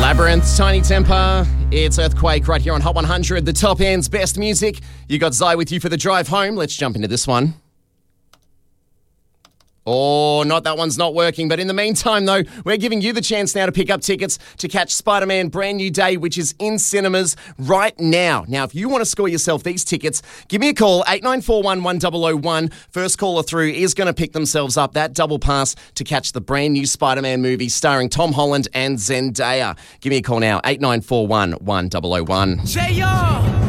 Labyrinth, Tiny Temper, it's Earthquake right here on Hot 100, the top end's best music. You got Zai with you for the drive home. Let's jump into this one. Oh, that one's not working. But in the meantime, though, we're giving you the chance now to pick up tickets to catch Spider-Man Brand New Day, which is in cinemas right now. Now, if you want to score yourself these tickets, give me a call, 8941 1001. First caller through is going to pick themselves up that double pass to catch the brand new Spider-Man movie starring Tom Holland and Zendaya. Give me a call now, 8941 1001. JR!